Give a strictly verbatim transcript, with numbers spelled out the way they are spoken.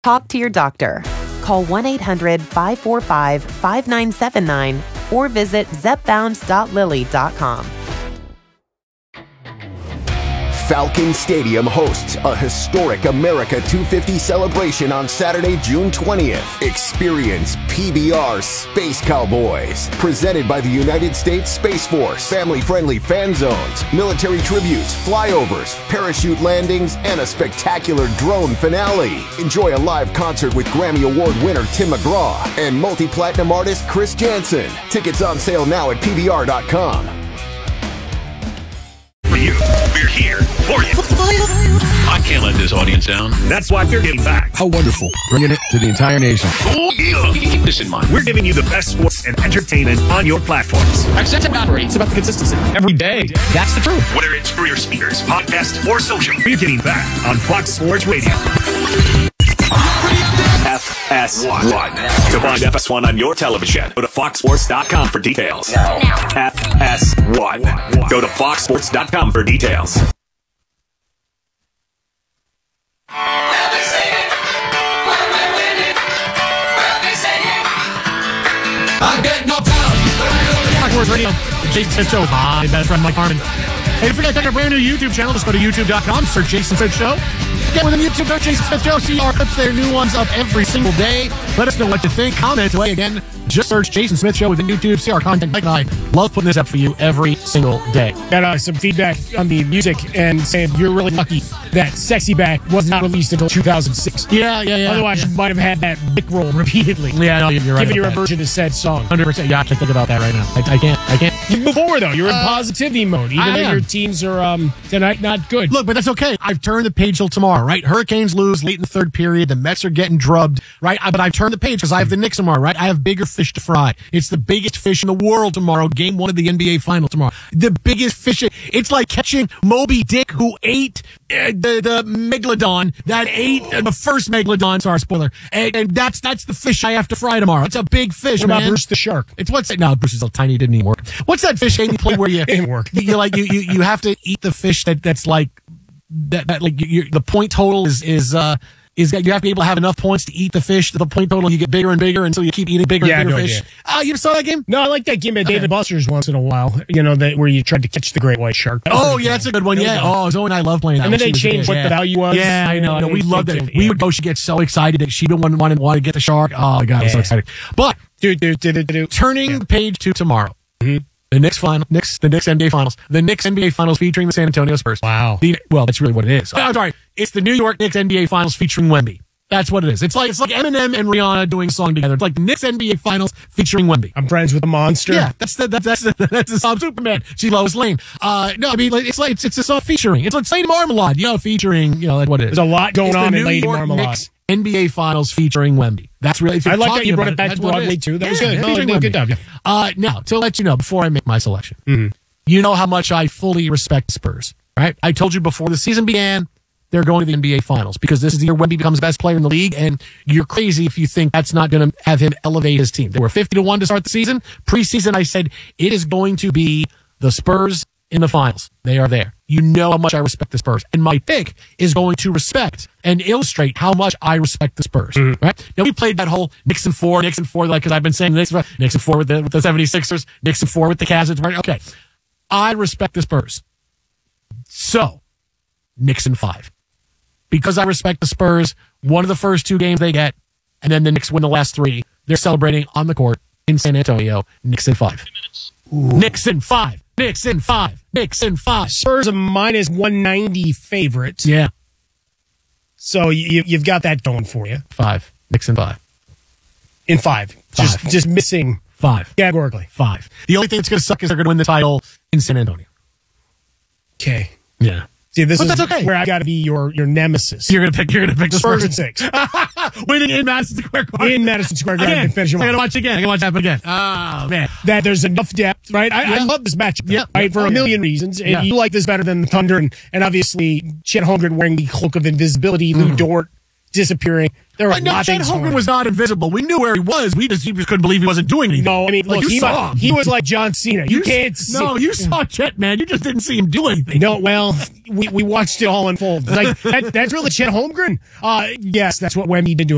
Talk to your doctor. Call one eight hundred five four five five nine seven nine or visit zepbound dot lilly dot com. Falcon Stadium hosts a historic America two fifty celebration on Saturday, June twentieth. Experience P B R Space Cowboys, presented by the United States Space Force. Family-friendly fan zones, military tributes, flyovers, parachute landings, and a spectacular drone finale. Enjoy a live concert with Grammy Award winner Tim McGraw and multi-platinum artist Chris Jansen. Tickets on sale now at P B R dot com. For you, we're here for you. I can't let this audience down. That's why we're getting back. How wonderful. Bringing it to the entire nation. Oh, yeah. Keep this in mind. We're giving you the best sports and entertainment on your platforms. Accept and operate. It's about the consistency. Every day. That's the truth. Whether it's through your speakers, podcast, or social, we're getting back on Fox Sports Radio. F S one. To find F S one on your television, go to fox sports dot com for details. Now. F S one. Go to fox sports dot com for details. I get no power. Fox Sports Radio. Jason Smith Show. My best friend Mike Harmon. Hey, don't forget to check our brand new YouTube channel. Just go to youtube dot com, search Jason Smith Show. Get with the YouTube, search Jason Smith Show. See our clips there, new ones up every single day. Let us know what you think. Comment away again. Just search Jason Smith Show within YouTube. See our content. Mike and I love putting this up for you every single day. Got uh, some feedback on the music and saying you're really lucky that Sexy Back was not released until two thousand six. Yeah, yeah, yeah. Otherwise, yeah. you might have had that Rick roll repeatedly. Yeah, no, you're right. Giving you a that. version of said song. one hundred percent. Yeah, I can think about that right now. I, I can't. I can't. You move forward, though. You're in uh, positivity mode, even I though am. your teams are um, tonight not good. Look, but that's okay. I've turned the page till tomorrow, right? Hurricanes lose late in the third period. The Mets are getting drubbed, right? I, but I've turned the page because I have the Knicks tomorrow, right? I have bigger fish to fry. It's the biggest fish in the world tomorrow. Game one of the N B A final tomorrow. The biggest fish. It's like catching Moby Dick, who ate uh, the, the megalodon that ate uh, the first megalodon. Sorry, spoiler. And, and that's that's the fish I have to fry tomorrow. It's a big fish, What about man. Bruce the Shark? It's what's that? No, Bruce is so tiny. It didn't even work. What's that fish game you play where you Didn't work. You like you, you you have to eat the fish that that's like that that like you, the point total is is uh is that you have to be able to have enough points to eat the fish. The point total, you get bigger and bigger until you keep eating bigger Yeah, and bigger no fish. idea. Oh, you saw that game? No, I like that game at Okay. David Buster's once in a while. You know, that where you tried to catch the great white shark. That was Oh pretty yeah, cool. that's a good one. There we Yeah. go. Oh, Zoe and I love playing that. And when then she they was a changed kid. what yeah. the value was. Yeah, I know. I know. Yeah, We they- loved they it. changed- We yeah. would go. She gets so excited that she didn't want want want to get the shark. Oh my god, it was so Yeah. excited. But Do, do, do, do, do. turning Yeah. the page to tomorrow. The Knicks final, Knicks, the Knicks N B A Finals, the Knicks N B A Finals featuring the San Antonio Spurs. Wow. The, well, that's really what it is. Oh, I'm sorry, it's the New York Knicks N B A Finals featuring Wemby. That's what it is. It's like it's like Eminem and Rihanna doing a song together. It's like the Knicks N B A Finals featuring Wemby. I'm friends with the monster. Yeah, that's the that's that's the, that's the song Superman. She Lois Lane. Uh, no, I mean like, it's like it's it's a song featuring. It's like Lady Marmalade, you know, featuring you know like what it is. There's a lot going It's the on in New Lady York Marmalade. Knicks N B A Finals featuring Wemby. That's really. If you're I like that talking you brought about it back that's to what it Broadway is. too. That was Yeah, good. No, featuring no, good Wemby. job. Yeah. Uh, now, to let you know, before I make my selection, Mm-hmm. you know how much I fully respect Spurs, right? I told you before the season began, they're going to the N B A Finals because this is the year Wemby becomes best player in the league, and you're crazy if you think that's not going to have him elevate his team. They were fifty to one to start the season. Preseason, I said it is going to be the Spurs in the finals. They are there. You know how much I respect the Spurs. And my pick is going to respect and illustrate how much I respect the Spurs. Mm-hmm. Right? Now, we played that whole Knicks four, Knicks four, like, because I've been saying Knicks, Knicks four with the, with the seventy-sixers, Knicks four with the Cavs. Right? Okay. I respect the Spurs. So, Knicks five. Because I respect the Spurs, one of the first two games they get, and then the Knicks win the last three. They're celebrating on the court in San Antonio. Knicks five. Knicks five. Knicks five. Knicks five. Spurs a minus one ninety favorite. Yeah. So you, you've got that going for you. Five. Knicks five. In five. Just, Five. just missing Five. categorically. Five. The only thing that's going to suck is they're going to win the title in San Antonio. Okay. Yeah. See, this But is that's okay. where I got to be your, your nemesis. You're going to pick, you're going to pick the Spurs Spurs. at six. Winning in Madison Square Garden. In Madison Square Garden Again. and finish them I got to off. watch again. I got to watch that again. Oh, man. That there's enough depth, right? I, I Yeah. love this matchup, Yeah. right? For Oh, a yeah. million reasons. And Yeah. you like this better than the Thunder. And, and obviously, Chet Holmgren wearing the cloak of invisibility, Lou Dort disappearing. There were a But no, lot of Chet things going Holmgren on. was not invisible. We knew where he was. We just, we just couldn't believe he wasn't doing anything. No, I mean, Like, look, you he, saw him. he was like John Cena. You, can't see. No, you saw Chet, man. You just didn't see him do anything. No, well, we, we watched it all unfold. Like that, that's really Chet Holmgren. Uh, yes, that's what Wemby did to him.